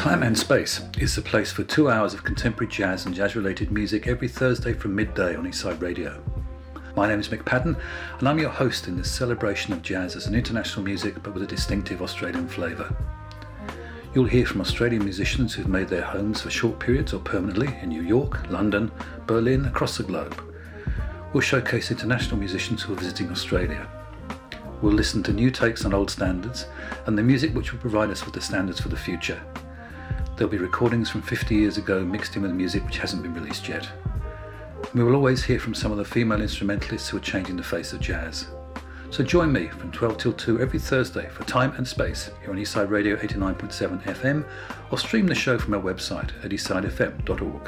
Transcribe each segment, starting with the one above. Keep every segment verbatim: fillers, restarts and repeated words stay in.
Time and Space is the place for two hours of contemporary jazz and jazz-related music every Thursday from midday on Eastside Radio. My name is Mick Patton, and I'm your host in this celebration of jazz as an international music but with a distinctive Australian flavour. You'll hear from Australian musicians who've made their homes for short periods or permanently in New York, London, Berlin, across the globe. We'll showcase international musicians who are visiting Australia. We'll listen to new takes on old standards and the music which will provide us with the standards for the future. There'll be recordings from fifty years ago mixed in with music which hasn't been released yet. We will always hear from some of the female instrumentalists who are changing the face of jazz. So join me from twelve till two every Thursday for Time and Space here on Eastside Radio eighty-nine point seven F M, or stream the show from our website at eastside f m dot org.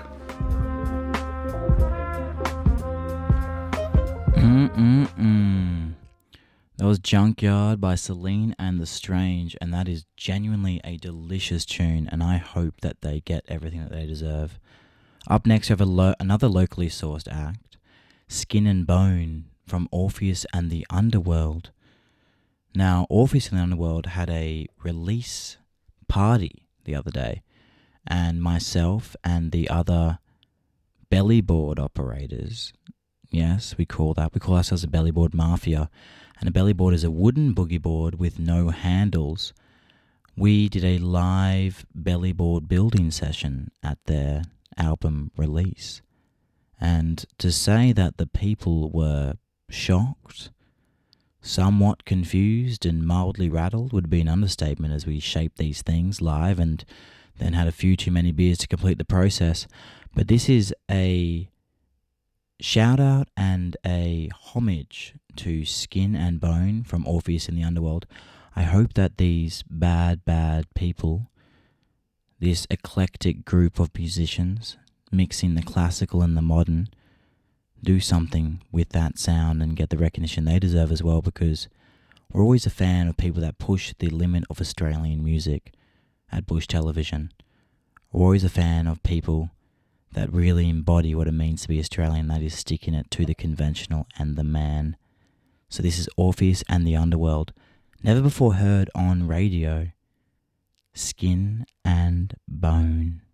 Mm-mm-mm. That was Junkyard by Celine and The Strange, and that is genuinely a delicious tune, and I hope that they get everything that they deserve. Up next, we have a lo- another locally sourced act, Skin and Bone from Orpheus and the Underworld. Now, Orpheus and the Underworld had a release party the other day, and myself and the other bellyboard operators, yes, we call that, we call ourselves a bellyboard mafia, and a bellyboard is a wooden boogie board with no handles. We did a live bellyboard building session at their album release. And to say that the people were shocked, somewhat confused and mildly rattled would be an understatement, as we shaped these things live and then had a few too many beers to complete the process. But this is a shout out and a homage to Skin and Bone from Orpheus in the Underworld. I hope that these bad, bad people, this eclectic group of musicians, mixing the classical and the modern, do something with that sound and get the recognition they deserve as well, because we're always a fan of people that push the limit of Australian music at Bush Television. We're always a fan of people that really embody what it means to be Australian, that is sticking it to the conventional and the man. So this is Orpheus and the Underworld, never before heard on radio, Skin and Bone.